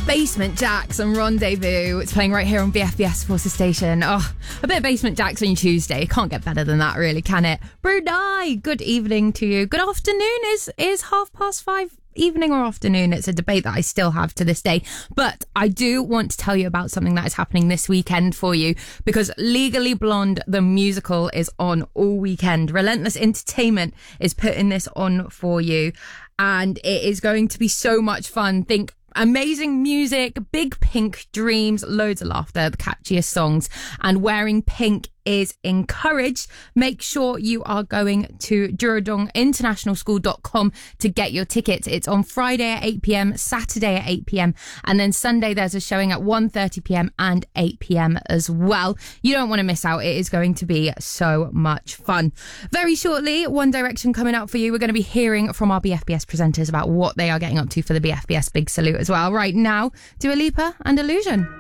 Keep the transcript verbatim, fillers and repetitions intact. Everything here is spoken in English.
Basement Jaxx and Rendezvous. It's playing right here on B F B S Forces Station. Oh, a bit of Basement Jaxx on your Tuesday. Can't get better than that, really, can it? Brunei, good evening to you. Good afternoon. Is is half past five evening or afternoon? It's a debate that I still have to this day. But I do want to tell you about something that is happening this weekend for you, because Legally Blonde, the musical, is on all weekend. Relentless Entertainment is putting this on for you, and it is going to be so much fun. Think amazing music, big pink dreams, loads of laughter, the catchiest songs, and wearing pink is encouraged. Make sure you are going to Juradong International School dot com to get your tickets. It's on Friday at eight p.m, Saturday at eight p.m, and then Sunday there's a showing at one thirty p.m and eight p.m as well. You don't want to miss out. It is going to be so much fun. Very shortly, One Direction coming up for you. We're going to be hearing from our B F B S presenters about what they are getting up to for the B F B S Big Salute as well. Right now, Dua Lipa and Illusion.